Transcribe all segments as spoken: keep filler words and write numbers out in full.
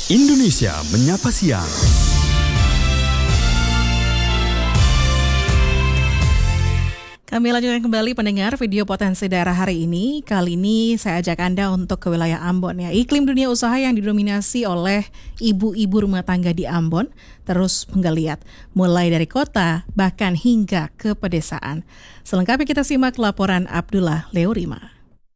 Indonesia Menyapa Siang. Kami lanjutkan kembali pendengar video potensi daerah hari ini. Kali ini saya ajak Anda untuk ke wilayah Ambon ya. Iklim dunia usaha yang didominasi oleh ibu-ibu rumah tangga di Ambon terus menggeliat, mulai dari kota bahkan hingga ke pedesaan. Selengkapnya kita simak laporan Abdullah Leorima.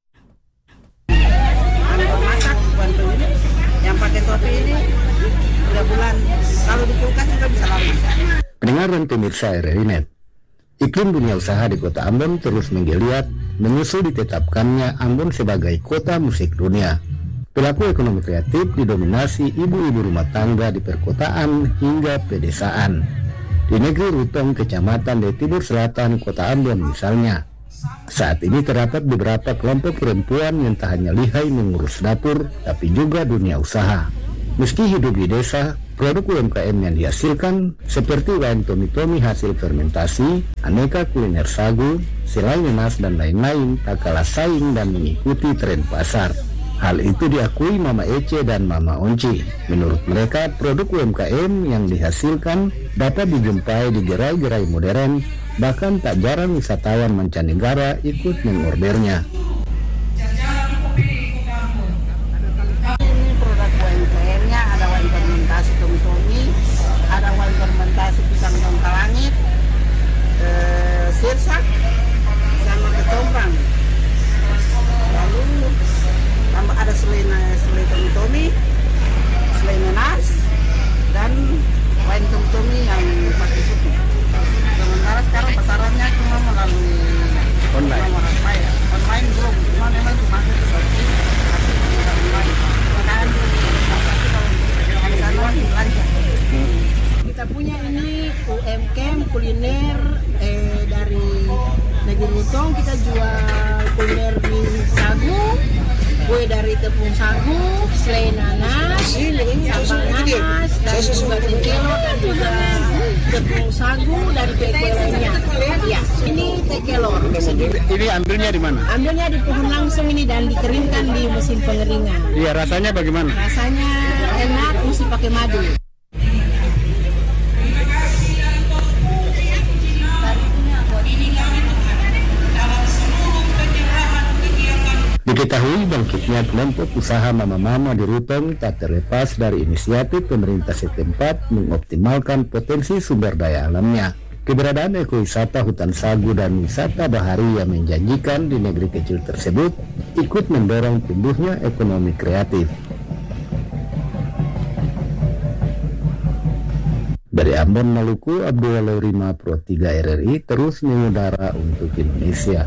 Masak bantu ini yang pakai topi ini tiga bulan, kalau di kulkas juga bisa lama. Pendengar dan pemirsa R R I Net, iklim dunia usaha di kota Ambon terus menggeliat menyusul ditetapkannya Ambon sebagai kota musik dunia. Pelaku ekonomi kreatif didominasi ibu-ibu rumah tangga di perkotaan hingga pedesaan. Di negeri Rutong, kecamatan di Timur Selatan kota Ambon misalnya, saat ini terdapat beberapa kelompok perempuan yang tak hanya lihai mengurus dapur, tapi juga dunia usaha. Meski hidup di desa, produk U M K M yang dihasilkan seperti wine tomi-tomi hasil fermentasi, aneka kuliner sagu, selai nanas dan lain-lain tak kalah saing dan mengikuti tren pasar. Hal itu diakui Mama Ece dan Mama Onci. Menurut mereka, produk U M K M yang dihasilkan dapat dijumpai di gerai-gerai modern, bahkan tak jarang wisatawan mancanegara ikut mengordernya. Ada wine fermentasi pisang tongka langit, eh, sirsak, sama kecombrang. Lalu tambah ada selai selai tomi-tomi, selai nanas, dan wine tomi-tomi yang pakai susu. Sementara sekarang pasarannya cuma melalui online. Online, online belum, cuma memang cuma itu seperti online. Makanan di sana lancar. Kita punya ini U M K M kuliner eh, dari negeri Rutong. Kita jual kuliner mie sagu, kue dari tepung sagu, selai nanas, sambal nanas, dan juga tekelor dan juga tepung sagu dan kue-kue lainnya. Ya, ini tekelor. Ini ambilnya di mana? Ambilnya di pohon langsung ini dan dikeringkan di mesin pengeringan. Iya, rasanya bagaimana? Rasanya enak, mesti pakai madu. Diketahui bangkitnya kelompok usaha mama-mama di Rutong tak terlepas dari inisiatif pemerintah setempat mengoptimalkan potensi sumber daya alamnya. Keberadaan ekowisata hutan sagu dan wisata bahari yang menjanjikan di negeri kecil tersebut ikut mendorong tumbuhnya ekonomi kreatif. Dari Ambon, Maluku, Abdullah Leorima, Pro tiga R R I terus mengudara untuk Indonesia.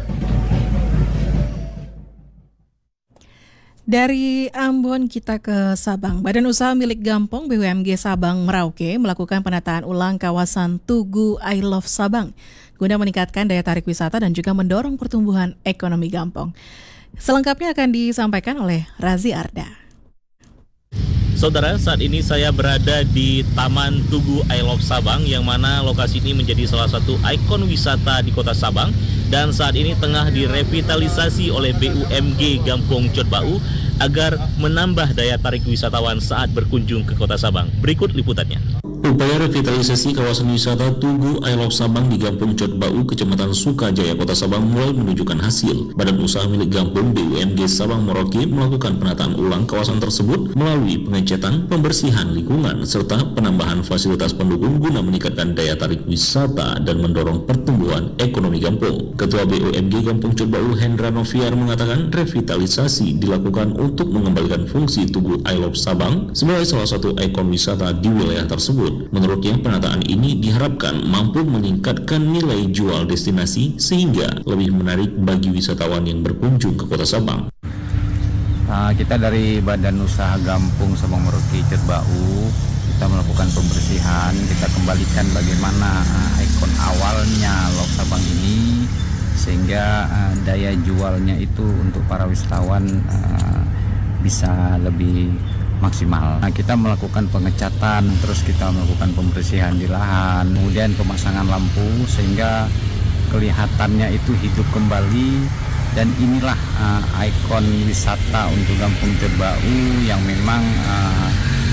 Dari Ambon kita ke Sabang. Badan Usaha Milik Gampong B U M G Sabang Merauke melakukan penataan ulang kawasan Tugu I Love Sabang guna meningkatkan daya tarik wisata dan juga mendorong pertumbuhan ekonomi Gampong. Selengkapnya akan disampaikan oleh Razi Arda. Saudara, saat ini saya berada di Taman Tugu I Love Sabang yang mana lokasi ini menjadi salah satu ikon wisata di kota Sabang dan saat ini tengah direvitalisasi oleh B U M G Gampong Codbau agar menambah daya tarik wisatawan saat berkunjung ke kota Sabang. Berikut liputannya. Upaya revitalisasi kawasan wisata Tugu I Love Sabang di Gampong Codbau, Kecamatan Sukajaya, Kota Sabang mulai menunjukkan hasil. Badan Usaha Milik Gampong B U M G Sabang Merauke melakukan penataan ulang kawasan tersebut melalui pengecetan, pembersihan lingkungan, serta penambahan fasilitas pendukung guna meningkatkan daya tarik wisata dan mendorong pertumbuhan ekonomi Gampong. Ketua B U M G Gampong Codbau Hendra Noviar mengatakan revitalisasi dilakukan untuk mengembalikan fungsi Tugu I Love Sabang sebagai salah satu ikon wisata di wilayah tersebut. Menurutnya, penataan ini diharapkan mampu meningkatkan nilai jual destinasi sehingga lebih menarik bagi wisatawan yang berkunjung ke kota Sabang. Uh, kita dari Badan Usaha Gampong Sabang Merauke Codbau, kita melakukan pembersihan, kita kembalikan bagaimana uh, ikon awalnya Love Sabang ini sehingga uh, daya jualnya itu untuk para wisatawan uh, bisa lebih maksimal. Nah, kita melakukan pengecatan, terus kita melakukan pembersihan di lahan, kemudian pemasangan lampu sehingga kelihatannya itu hidup kembali. Dan inilah uh, ikon wisata untuk Gampong Codbau yang memang uh,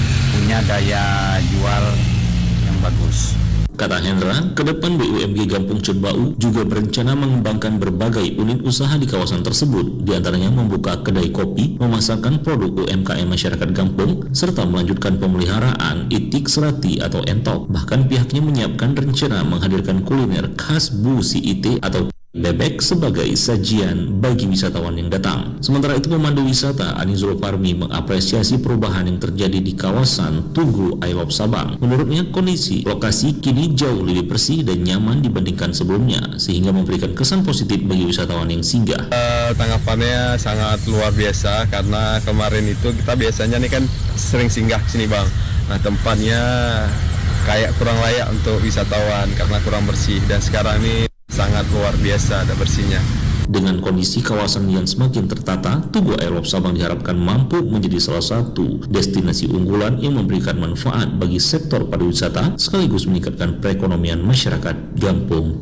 punya daya jual yang bagus. Kata Hendra, ke depan B U M G Gampung Cetbau juga berencana mengembangkan berbagai unit usaha di kawasan tersebut, diantaranya membuka kedai kopi, memasarkan produk U M K M masyarakat Gampung, serta melanjutkan pemeliharaan itik serati atau entok. Bahkan pihaknya menyiapkan rencana menghadirkan kuliner khas Bu Si Ite atau bebek sebagai sajian bagi wisatawan yang datang. Sementara itu, pemandu wisata Anizul Parmi mengapresiasi perubahan yang terjadi di kawasan Tugu I Love Sabang. Menurutnya, kondisi lokasi kini jauh lebih bersih dan nyaman dibandingkan sebelumnya, sehingga memberikan kesan positif bagi wisatawan yang singgah. Uh, tanggapannya sangat luar biasa karena kemarin itu kita biasanya nih kan sering singgah ke sini bang. Nah tempatnya kayak kurang layak untuk wisatawan karena kurang bersih, dan sekarang ini sangat luar biasa ada bersihnya. Dengan kondisi kawasan yang semakin tertata, Tugu I Love Sabang diharapkan mampu menjadi salah satu destinasi unggulan yang memberikan manfaat bagi sektor pariwisata sekaligus meningkatkan perekonomian masyarakat Gampung